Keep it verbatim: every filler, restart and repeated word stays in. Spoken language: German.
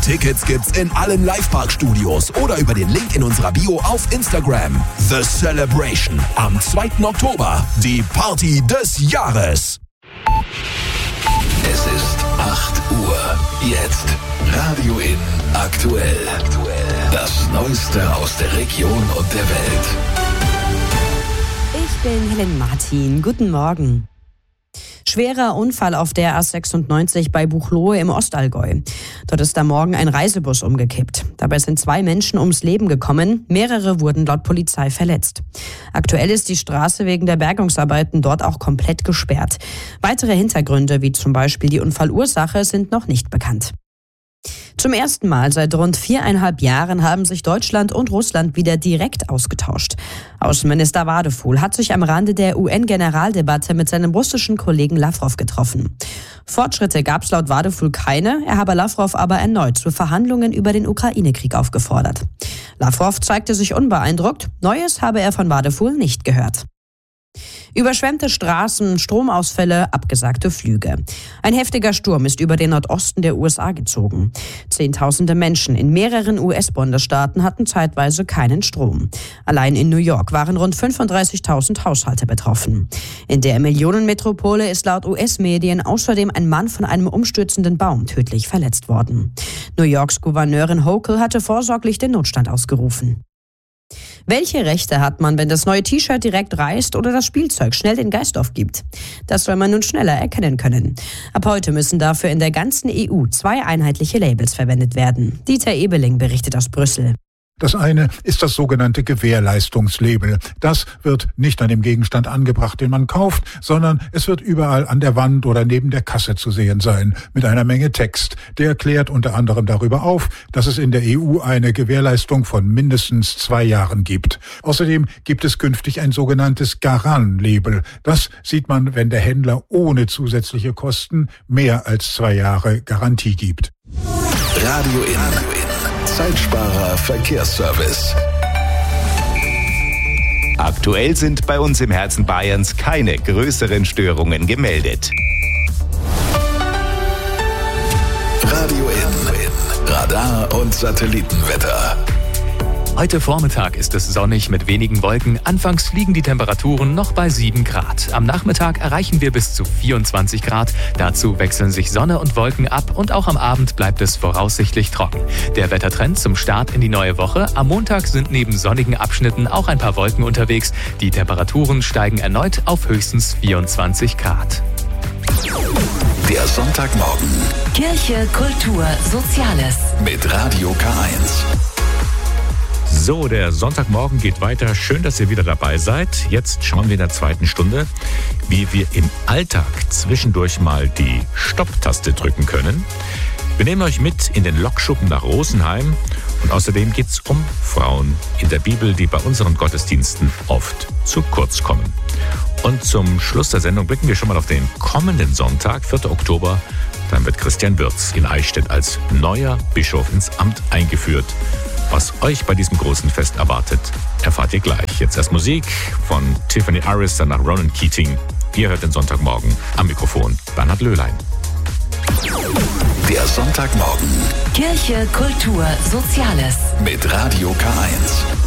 Tickets gibt's in allen Livepark-Studios oder über den Link in unserer Bio auf Instagram. The Celebration am zweiten Oktober. Die Party des Jahres. Es ist acht Uhr. Jetzt Radio In aktuell. Das Neueste aus der Region und der Welt. Ich bin Helen Martin. Guten Morgen. Schwerer Unfall auf der A sechsundneunzig bei Buchloe im Ostallgäu. Dort ist am Morgen ein Reisebus umgekippt. Dabei sind zwei Menschen ums Leben gekommen. Mehrere wurden laut Polizei verletzt. Aktuell ist die Straße wegen der Bergungsarbeiten dort auch komplett gesperrt. Weitere Hintergründe, wie zum Beispiel die Unfallursache, sind noch nicht bekannt. Zum ersten Mal seit rund viereinhalb Jahren haben sich Deutschland und Russland wieder direkt ausgetauscht. Außenminister Wadefuhl hat sich am Rande der U N-Generaldebatte mit seinem russischen Kollegen Lawrow getroffen. Fortschritte gab es laut Wadefuhl keine, er habe Lawrow aber erneut zu Verhandlungen über den Ukraine-Krieg aufgefordert. Lawrow zeigte sich unbeeindruckt, Neues habe er von Wadefuhl nicht gehört. Überschwemmte Straßen, Stromausfälle, abgesagte Flüge. Ein heftiger Sturm ist über den Nordosten der U S A gezogen. Zehntausende Menschen in mehreren U S-Bundesstaaten hatten zeitweise keinen Strom. Allein in New York waren rund fünfunddreißigtausend Haushalte betroffen. In der Millionenmetropole ist laut U S-Medien außerdem ein Mann von einem umstürzenden Baum tödlich verletzt worden. New Yorks Gouverneurin Hochul hatte vorsorglich den Notstand ausgerufen. Welche Rechte hat man, wenn das neue T-Shirt direkt reißt oder das Spielzeug schnell den Geist aufgibt? Das soll man nun schneller erkennen können. Ab heute müssen dafür in der ganzen E U zwei einheitliche Labels verwendet werden. Dieter Ebeling berichtet aus Brüssel. Das eine ist das sogenannte Gewährleistungslabel. Das wird nicht an dem Gegenstand angebracht, den man kauft, sondern es wird überall an der Wand oder neben der Kasse zu sehen sein, mit einer Menge Text. Der klärt unter anderem darüber auf, dass es in der E U eine Gewährleistung von mindestens zwei Jahren gibt. Außerdem gibt es künftig ein sogenanntes Garant-Label. Das sieht man, wenn der Händler ohne zusätzliche Kosten mehr als zwei Jahre Garantie gibt. Radio In. Zeitsparer Verkehrsservice. Aktuell sind bei uns im Herzen Bayerns keine größeren Störungen gemeldet. Radio In. Radar und Satellitenwetter. Heute Vormittag ist es sonnig mit wenigen Wolken. Anfangs liegen die Temperaturen noch bei sieben Grad. Am Nachmittag erreichen wir bis zu vierundzwanzig Grad. Dazu wechseln sich Sonne und Wolken ab und auch am Abend bleibt es voraussichtlich trocken. Der Wettertrend zum Start in die neue Woche. Am Montag sind neben sonnigen Abschnitten auch ein paar Wolken unterwegs. Die Temperaturen steigen erneut auf höchstens vierundzwanzig Grad. Der Sonntagmorgen. Kirche, Kultur, Soziales. Mit Radio K eins. So, der Sonntagmorgen geht weiter. Schön, dass ihr wieder dabei seid. Jetzt schauen wir in der zweiten Stunde, wie wir im Alltag zwischendurch mal die Stopptaste drücken können. Wir nehmen euch mit in den Lokschuppen nach Rosenheim und außerdem geht es um Frauen in der Bibel, die bei unseren Gottesdiensten oft zu kurz kommen. Und zum Schluss der Sendung blicken wir schon mal auf den kommenden Sonntag, vierten Oktober. Dann wird Christian Wirz in Eichstätt als neuer Bischof ins Amt eingeführt. Was euch bei diesem großen Fest erwartet, erfahrt ihr gleich. Jetzt erst Musik von Tiffany Aris, danach Ronan Keating. Ihr hört den Sonntagmorgen am Mikrofon Bernhard Löhlein. Der Sonntagmorgen. Kirche, Kultur, Soziales. Mit Radio K eins.